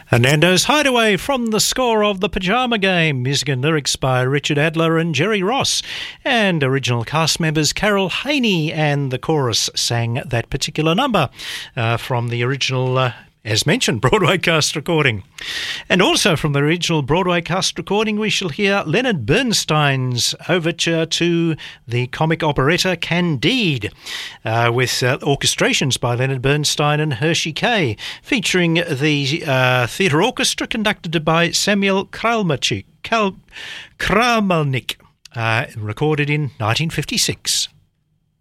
Nando's Hideaway from the score of The Pyjama Game. Music and lyrics by Richard Adler and Jerry Ross. And original cast members Carol Haney and the chorus sang that particular number from the original as mentioned, Broadway cast recording. And also from the original Broadway cast recording, we shall hear Leonard Bernstein's overture to the comic operetta Candide, with orchestrations by Leonard Bernstein and Hershey Kay, featuring the theatre orchestra conducted by Samuel Kramelnik, recorded in 1956.